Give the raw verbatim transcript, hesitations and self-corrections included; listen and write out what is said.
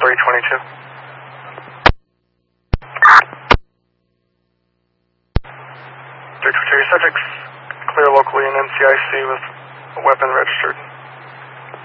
three twenty-two. three twenty-two, your subject's clear locally in N C I C with a weapon registered.